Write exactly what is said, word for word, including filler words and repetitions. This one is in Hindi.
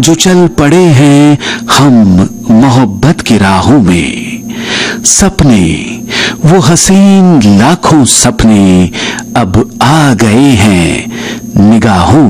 जो चल पड़े हैं हम मोहब्बत की राहों में। सपने वो हसीन लाखों सपने अब आ गए हैं निगाहों